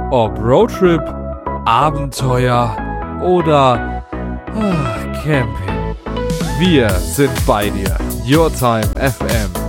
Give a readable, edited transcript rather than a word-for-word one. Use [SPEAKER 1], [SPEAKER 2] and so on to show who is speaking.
[SPEAKER 1] Ob Roadtrip, Abenteuer oder Camping. Wir sind bei dir. Your Time FM.